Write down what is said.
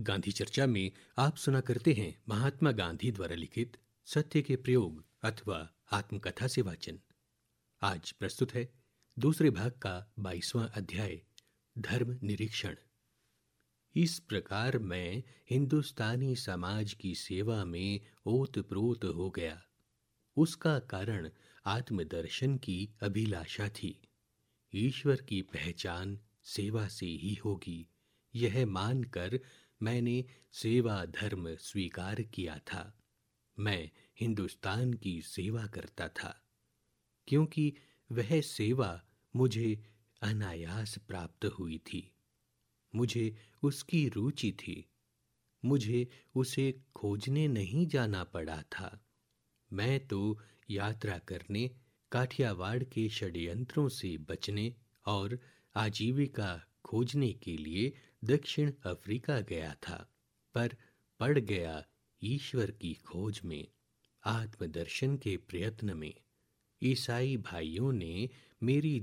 गांधी चर्चा में आप सुना करते हैं महात्मा गांधी द्वारा लिखित सत्य के प्रयोग अथवा आत्मकथा से वाचन। आज प्रस्तुत है दूसरे भाग का 22वां अध्याय, धर्म निरीक्षण। इस प्रकार मैं हिंदुस्तानी समाज की सेवा में ओतप्रोत हो गया। उसका कारण आत्मदर्शन की अभिलाषा थी। ईश्वर की पहचान सेवा से ही होगी, यह मानकर मैंने सेवा धर्म स्वीकार किया था। मैं हिंदुस्तान की सेवा करता था क्योंकि वह सेवा मुझे अनायास प्राप्त हुई थी। मुझे उसकी रुचि थी। मुझे उसे खोजने नहीं जाना पड़ा था। मैं तो यात्रा करने, काठियावाड़ के षड्यंत्रों से बचने और आजीविका खोजने के लिए दक्षिण अफ्रीका गया था, पर पड़ गया ईश्वर की खोज में। आत्मदर्शन के प्रयत्न में ईसाई भाइयों ने मेरी